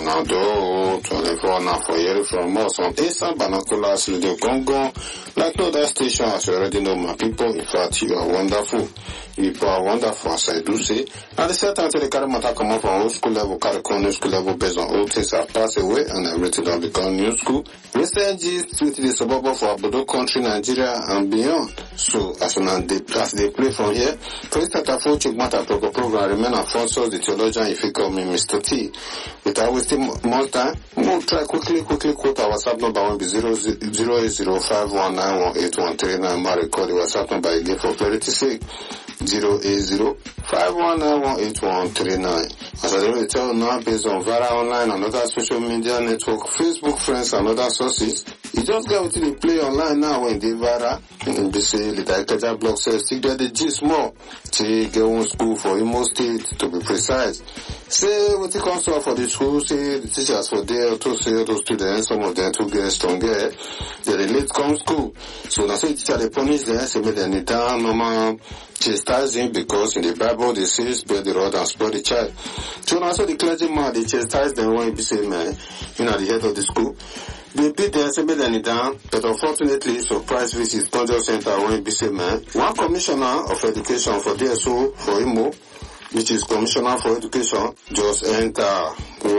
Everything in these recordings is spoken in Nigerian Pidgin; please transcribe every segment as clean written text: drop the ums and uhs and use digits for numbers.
Nado 24 now for hearing from us on Esan Binoculars Radio Gongon. Like no other station, as you already know, my people. In fact, you are wonderful. You are wonderful, as I do say. And the certain time the carry matter come up from old school level, carry new school level based on old things have passed away and everything don't become new school. Recent G's with the suburb of Abudo country, Nigeria and beyond. So, as they play from here, for instance, I thought you matter program remain and sponsors the theologian if you call me Mr. T. Without wasting more time, we'll try quickly quote our WhatsApp number will be 08051918139. My record the WhatsApp number again for clarity sake. 08051918139. As I already tell you now, based on Vara Online and other social media network, Facebook friends and other sources, you just go to the play online now when they Vara and they say the Ikeja blog says still get the G small to get one school for Imo State to be precise. Say what it comes to for the school, say the teachers for there to say those students, some of them to get stronger, they late come school. So now say teacher they punish them, say make them down normal chastising because in the Bible they say spare the rod and spare the child. So now so the clergyman they chastise them when you say man, you know the head of the school. They beat them, say make them down, but unfortunately surprise visit Conjure Center when you say man. One commissioner of education for DSO for Imo, which is Commissioner for Education, just enter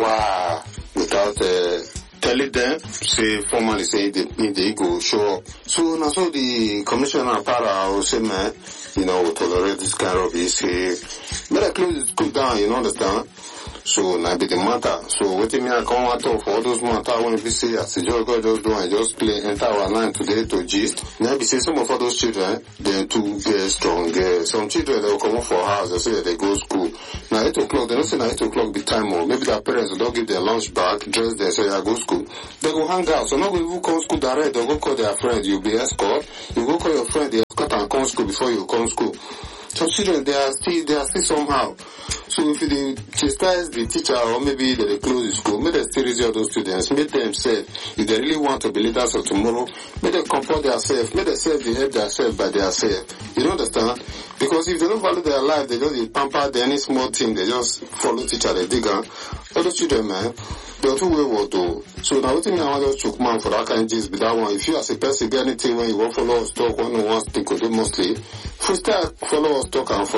without telling them, say formally say they go show up. So now so the commissioner para will say man, you know, will tolerate this kind of issue. Better close the school down, you know, understand? So now be the matter. So what me I come out of all those matter when we say as the God just do and just play enter our line today to gist. Now be say some of all those children they too get strong. Some children they will come up for house, they say they go school. Now 8 o'clock, they don't say now 8 o'clock be time or maybe their parents don't give their lunch back, dress they say I go school. They go hang out. So now we will come school direct, they'll go call their friend, you'll be escort, you go call your friend, they escort and come school before you come school. Some children they are still somehow. So if they chastise the teacher or maybe they close the school, make them still raise all those students, make them say if they really want to be leaders of tomorrow, make them comport themselves, make themselves they help themselves by themselves. You don't understand? Because if they don't value their life, they just pamper any small thing, they just follow teacher, they dig on. All those children, man, they're too wayward though. So now what I want to choke man for that kind of things be that one. If you as a person get anything when you want follow us talk, one on one thing could do mostly. Freestyle follow us talk and for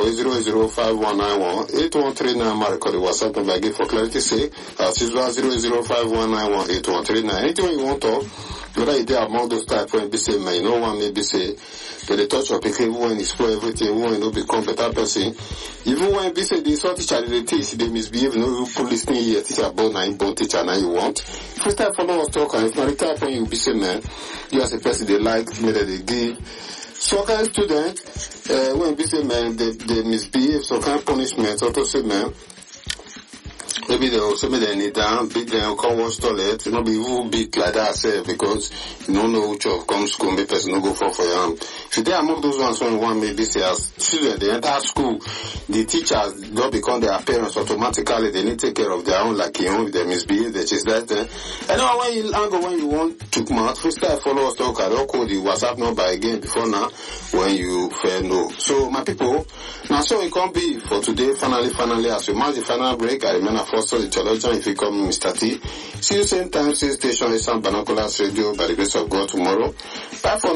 08051918139 my record the WhatsApp number again for clarity sake. As usual 08051918139. Anything you want to whether you there among those type when be say man, you know one maybe say that they touch your pikin even when it's for everything, when you know become better person. Even when be say the sort teacher they teach, they misbehave, no you listening here, teacher born and born teacher now you want. Freestyle follow us talk and if not the type when you be say man, you as a person they like, maybe they give. Some kind of student, when we say man, they misbehave, some kind of punishment, or to say man, maybe they also make them kneel down, beat them, come wash toilet, you know, be even beat like that, say, because you don't know which of come school, maybe person no go for your hand. If they among those ones when one maybe say as children, they enter school, the teachers don't become their parents automatically, they need to take care of their own, like you know, if they misbehave, they just that. And now when you angle, when you want to come out, freestyle follow us talk, I don't call the WhatsApp number again before now, when you fair know. So my people, now so it can't be for today, finally, as we mark the final break, I remain a foster the theologian if you come Mr. T. See you same time, same station, Esan Binoculars Radio by the grace of God tomorrow. Bye for